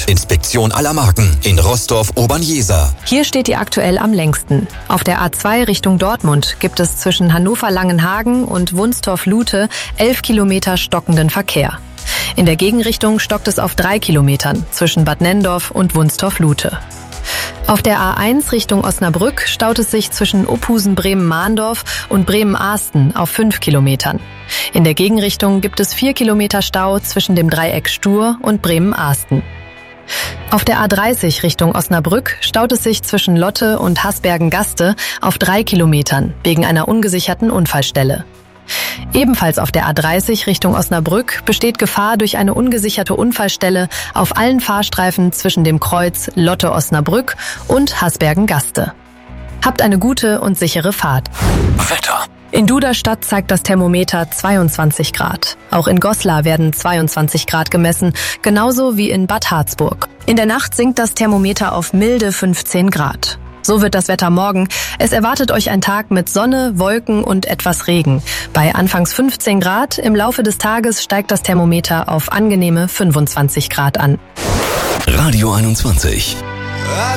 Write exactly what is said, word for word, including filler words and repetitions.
Inspektion aller Marken in Roßdorf-Obernjeser. Hier steht ihr aktuell am längsten. Auf der A zwei Richtung Dortmund gibt es zwischen Hannover-Langenhagen und Wunstorf-Lute elf Kilometer stockenden Verkehr. In der Gegenrichtung stockt es auf drei Kilometern zwischen Bad Nenndorf und Wunstorf-Lute. Auf der A eins Richtung Osnabrück staut es sich zwischen Uphusen-Bremen-Mahndorf und Bremen-Ahsten auf fünf Kilometern. In der Gegenrichtung gibt es vier Kilometer Stau zwischen dem Dreieck Stur und Bremen-Ahsten. Auf der A dreißig Richtung Osnabrück staut es sich zwischen Lotte und Hasbergen-Gaste auf drei Kilometern wegen einer ungesicherten Unfallstelle. Ebenfalls auf der A dreißig Richtung Osnabrück besteht Gefahr durch eine ungesicherte Unfallstelle auf allen Fahrstreifen zwischen dem Kreuz Lotte-Osnabrück und Hasbergen-Gaste. Habt eine gute und sichere Fahrt. Wetter. In Duderstadt zeigt das Thermometer zweiundzwanzig Grad. Auch in Goslar werden zweiundzwanzig Grad gemessen, genauso wie in Bad Harzburg. In der Nacht sinkt das Thermometer auf milde fünfzehn Grad. So wird das Wetter morgen. Es erwartet euch ein Tag mit Sonne, Wolken und etwas Regen. Bei anfangs fünfzehn Grad, im Laufe des Tages steigt das Thermometer auf angenehme fünfundzwanzig Grad an. Radio einundzwanzig.